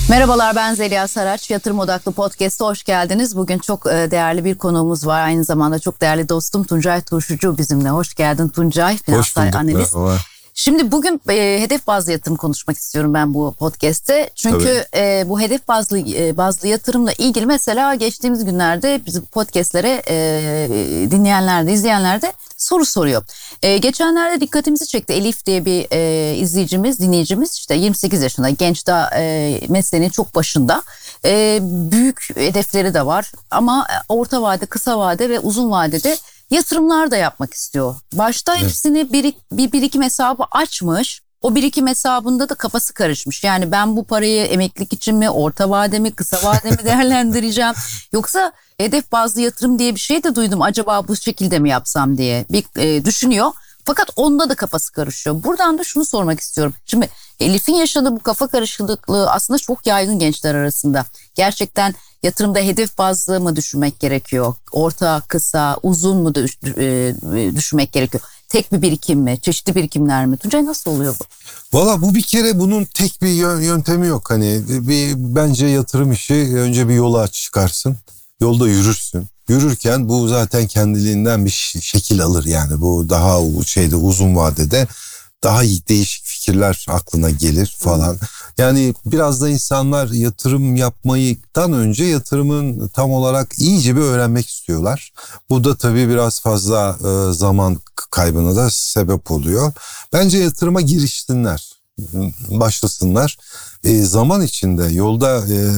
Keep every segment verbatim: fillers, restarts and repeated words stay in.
Merhabalar, ben Zeliha Saraç. Yatırım Odaklı Podcast'a hoş geldiniz. Bugün çok değerli bir konuğumuz var. Aynı zamanda çok değerli dostum Tuncay Turşucu bizimle. Hoş geldin Tuncay. Hoş bulduk. Analist. Merhaba. Şimdi bugün e, hedef bazlı yatırım konuşmak istiyorum ben bu podcast'te. Çünkü e, bu hedef bazlı e, bazlı yatırımla ilgili mesela geçtiğimiz günlerde bizim podcast'lere e, dinleyenler de izleyenler de soru soruyor. E, geçenlerde dikkatimizi çekti. Elif diye bir e, izleyicimiz, dinleyicimiz, işte yirmi sekiz yaşında, genç, daha e, mesleğinin çok başında. E, büyük hedefleri de var ama orta vade, kısa vade ve uzun vadede yatırımlar da yapmak istiyor. Başta evet. hepsini bir, bir birikim hesabı açmış. O birikim hesabında da kafası karışmış. Yani ben bu parayı emeklilik için mi, orta vade mi, kısa vade mi değerlendireceğim? Yoksa hedef bazlı yatırım diye bir şey de duydum. Acaba bu şekilde mi yapsam diye bir e, düşünüyor. Fakat onda da kafası karışıyor. Buradan da şunu sormak istiyorum. Şimdi Elif'in yaşadığı bu kafa karışıklığı aslında çok yaygın gençler arasında. Gerçekten yatırımda hedef bazlı mı düşünmek gerekiyor? Orta, kısa, uzun mu düşünmek gerekiyor? Tek bir birikim mi? Çeşitli birikimler mi? Tuncay, nasıl oluyor bu? Valla bu bir kere bunun tek bir yöntemi yok. Hani bir, bence yatırım işi önce bir yola çıkarsın. Yolda yürürsün. Yürürken bu zaten kendiliğinden bir şekil alır yani. Bu daha şeyde uzun vadede daha değişik fikirler aklına gelir falan. Yani biraz da insanlar yatırım yapmaydan önce yatırımın tam olarak iyice bir öğrenmek istiyorlar. Bu da tabii biraz fazla e, zaman kaybına da sebep oluyor. Bence yatırıma girişsinler, başlasınlar. E, zaman içinde yolda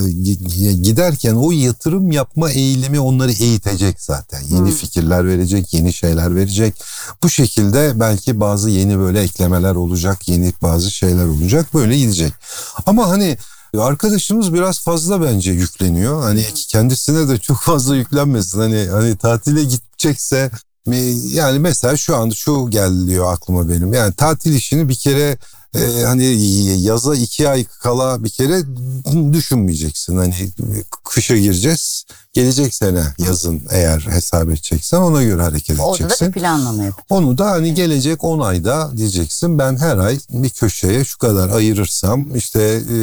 e, giderken o yatırım yapma eğilimi onları eğitecek zaten. Yeni hmm. fikirler verecek, yeni şeyler verecek. Bu şekilde belki bazı yeni böyle eklemeler olacak, yeni bazı şeyler olacak. Böyle gidecek. Ama hani arkadaşımız biraz fazla bence yükleniyor. Hani kendisine de çok fazla yüklenmesin. Hani hani tatile gidecekse, yani mesela şu anda şu geliyor aklıma benim. Yani tatil işini bir kere Ee, hani yaza iki ay kala bir kere düşünmeyeceksin. Hani kışa gireceğiz. Gelecek sene yazın eğer hesap edeceksen ona göre hareket edeceksin. Orada da bir planlama yap. Onu da hani gelecek on ayda diyeceksin. Ben her ay bir köşeye şu kadar ayırırsam işte e,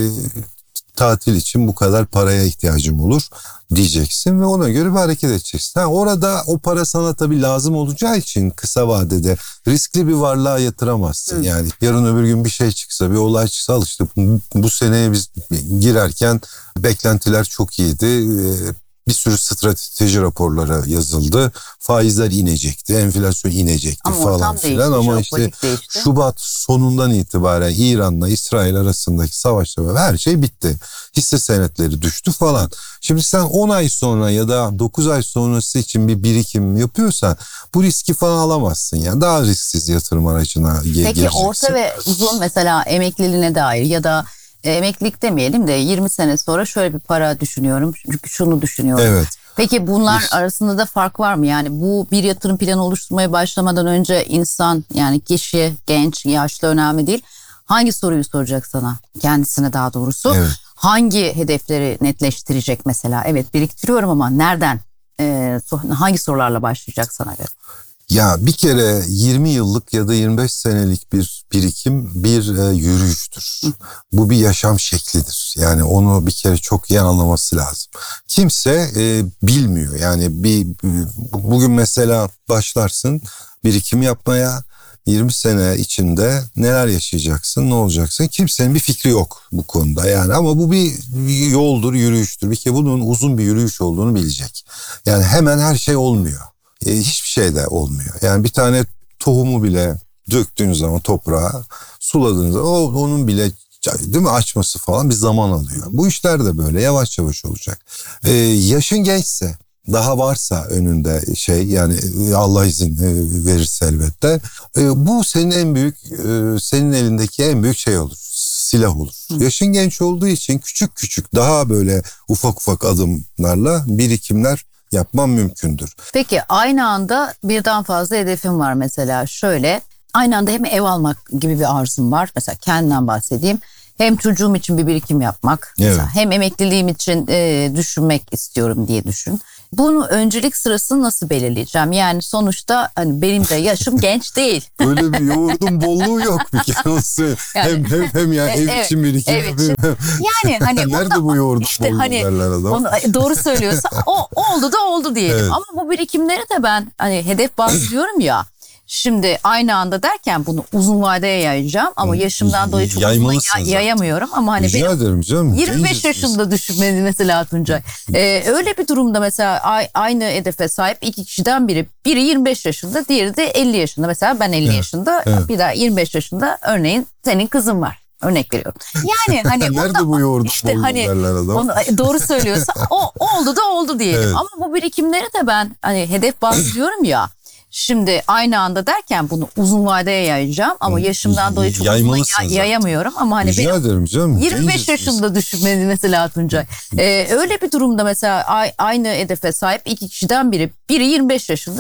tatil için bu kadar paraya ihtiyacım olur diyeceksin ve ona göre bir hareket edeceksin. Ha, orada o para sana tabii lazım olacağı için kısa vadede riskli bir varlığa yatıramazsın. Hı. Yani yarın öbür gün bir şey çıksa, bir olay çıksa, al işte bu seneye biz girerken beklentiler çok iyiydi. Bir sürü strateji raporları yazıldı. Faizler inecekti, enflasyon inecekti ama falan filan. Ama işte değişti. Şubat sonundan itibaren İran'la İsrail arasındaki savaşlar ve her şey bitti. Hisse senetleri düştü falan. Şimdi sen on ay sonra ya da dokuz ay sonrası için bir birikim yapıyorsan bu riski falan alamazsın. Yani daha risksiz yatırım aracına Peki, gireceksin. Peki orta ve uzun mesela emekliliğine dair ya da E, emeklilik demeyelim de yirmi sene sonra şöyle bir para düşünüyorum. Çünkü şunu düşünüyorum. Evet. Peki bunlar Biz... arasında da fark var mı? Yani bu bir yatırım planı oluşturmaya başlamadan önce insan, yani kişi, genç, yaşlı önemli değil. Hangi soruyu soracak sana? Kendisine daha doğrusu. Evet. Hangi hedefleri netleştirecek mesela? Evet, biriktiriyorum ama nereden? E, hangi sorularla başlayacak sana göre? Ya bir kere yirmi yıllık ya da yirmi beş senelik bir birikim bir e, yürüyüştür. Bu bir yaşam şeklidir. Yani onu bir kere çok iyi anlaması lazım. Kimse e, bilmiyor. Yani bir bugün mesela başlarsın birikim yapmaya, yirmi sene içinde neler yaşayacaksın, ne olacaksın? Kimsenin bir fikri yok bu konuda yani, ama bu bir yoldur, yürüyüştür. Bir kere bunun uzun bir yürüyüş olduğunu bilecek. Yani hemen her şey olmuyor. E, hiçbir şey de olmuyor. Yani bir tane tohumu bile döktüğünüz zaman toprağa, suladığınız zaman o, onun bile değil mi açması falan bir zaman alıyor. Bu işler de böyle yavaş yavaş olacak. E, yaşın gençse, daha varsa önünde şey, yani Allah izin verirse elbette, e, bu senin en büyük e, senin elindeki en büyük şey olur. Silah olur. Hı. Yaşın genç olduğu için küçük küçük, daha böyle ufak ufak adımlarla birikimler yapman mümkündür. Peki aynı anda birden fazla hedefim var mesela. Şöyle, aynı anda hem ev almak gibi bir arzum var. Mesela kendimden bahsedeyim. Hem çocuğum için bir birikim yapmak. Evet. Mesela hem emekliliğim için e, düşünmek istiyorum diye düşün. Bunu öncelik sırasını nasıl belirleyeceğim? Yani sonuçta hani benim de yaşım genç değil. Öyle bir yoğurdun bolluğu yok bir kere. Olsun. Yani, hem hem hem yani ev evet, için birikim. evet. Hem, hem. Yani hani Nerede onda, bu yoğurdun işte bolluğu hani, derler adam. onu, doğru söylüyorsa o oldu da oldu diyelim. Evet. Ama bu birikimleri de ben hani hedef bazlıyorum ya. Şimdi aynı anda derken bunu uzun vadeye yayacağım ama yaşımdan dolayı çok uzun ya- yayamıyorum ama hani Rica benim ederim canım. yirmi beş Genciz yaşında düşünmeni mesela Tuncay. Ee, öyle bir durumda mesela a- aynı hedefe sahip iki kişiden biri. Biri yirmi beş yaşında, diğeri de elli yaşında. Mesela ben elli Evet, yaşında, evet. bir daha yirmi beş yaşında örneğin senin kızın var. Örnek veriyorum. Yani hani Nerede onda- bu yoğurdun işte bolluğu hani derler adam. onu, doğru söylüyorsa o oldu da oldu diyelim. Evet. Ama bu birikimleri de ben hani hedef bazlıyorum ya. Şimdi aynı anda derken bunu uzun vadeye yayacağım ama yaşımdan dolayı çok uzun Yaymalısın ya- zaten. yayamıyorum ama hani Rica benim ederim canım. yirmi beş Genciz yaşında düşünmeni mesela Tuncay. Ee, öyle bir durumda mesela a- aynı hedefe sahip iki kişiden biri. Biri yirmi beş yaşında,